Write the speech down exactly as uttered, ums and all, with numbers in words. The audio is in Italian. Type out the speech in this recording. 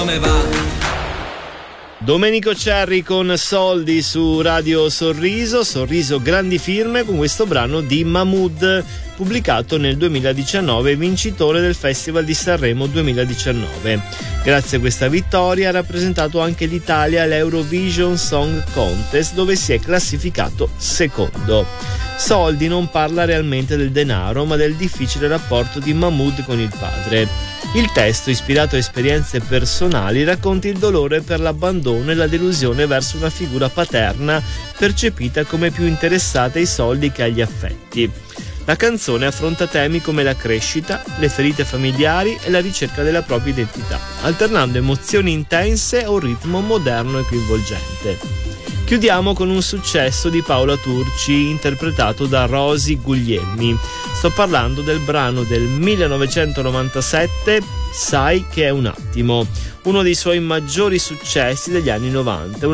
Come va? Domenico Cerri con Soldi su Radio Sorriso, Sorriso grandi firme, con questo brano di Mahmood, pubblicato nel duemiladiciannove, vincitore del Festival di Sanremo duemiladiciannove. Grazie a questa vittoria ha rappresentato anche l'Italia all'Eurovision Song Contest, dove si è classificato secondo. Soldi non parla realmente del denaro, ma del difficile rapporto di Mahmood con il padre. Il testo, ispirato a esperienze personali, racconta il dolore per l'abbandono e la delusione verso una figura paterna percepita come più interessata ai soldi che agli affetti. La canzone affronta temi come la crescita, le ferite familiari e la ricerca della propria identità, alternando emozioni intense a un ritmo moderno e coinvolgente. Chiudiamo con un successo di Paola Turci, interpretato da Rosy Guglielmi. Sto parlando del brano del millenovecentonovantasette, Sai che è un attimo, uno dei suoi maggiori successi degli anni novanta.